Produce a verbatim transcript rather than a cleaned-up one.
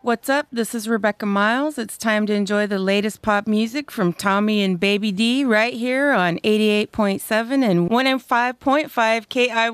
What's up? This is Rebecca Miles. It's time to enjoy the latest pop music from Tommy and Baby D right here on eighty-eight point seven and one oh five point five K I